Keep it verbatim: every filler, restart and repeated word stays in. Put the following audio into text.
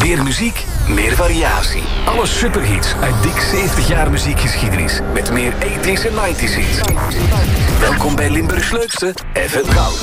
Meer muziek, meer variatie. Alle superhits uit dik zeventig jaar muziekgeschiedenis. Met meer eighties en nineties hits. Welkom bij Limburgs leukste F M Goud.